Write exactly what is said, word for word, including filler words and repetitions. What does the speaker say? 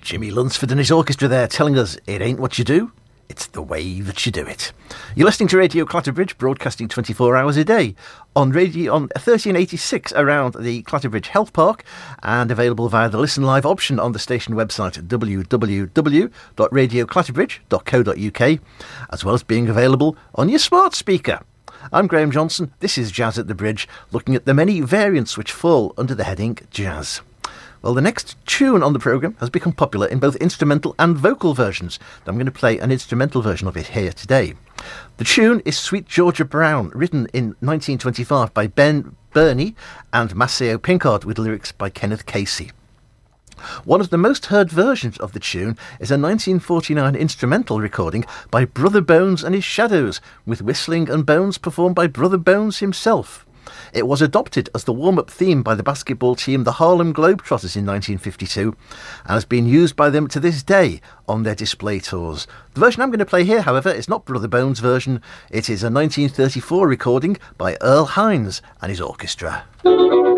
Jimmy Lunsford and his orchestra there telling us it ain't what you do, it's the way that you do it. You're listening to Radio Clatterbridge, broadcasting twenty-four hours a day on radio on thirteen eighty-six around the Clatterbridge Health Park, and available via the Listen Live option on the station website at w w w dot radio clatterbridge dot co dot u k, as well as being available on your smart speaker. I'm Graham Johnson. This is Jazz at the Bridge, looking at the many variants which fall under the heading jazz. Well, the next tune on the programme has become popular in both instrumental and vocal versions. I'm going to play an instrumental version of it here today. The tune is Sweet Georgia Brown, written in nineteen twenty-five by Ben Burney and Maceo Pinkard, with lyrics by Kenneth Casey. One of the most heard versions of the tune is a nineteen forty-nine instrumental recording by Brother Bones and his Shadows, with whistling and bones performed by Brother Bones himself. It was adopted as the warm-up theme by the basketball team the Harlem Globetrotters in nineteen fifty-two, and has been used by them to this day on their display tours. The version I'm going to play here, however, is not Brother Bones' version. It is a nineteen thirty-four recording by Earl Hines and his orchestra.